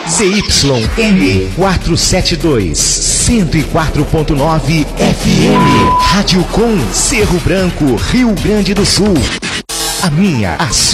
ZYM 472, 104.9 FM. Rádio Com, Cerro Branco, Rio Grande do Sul. A minha, a sua.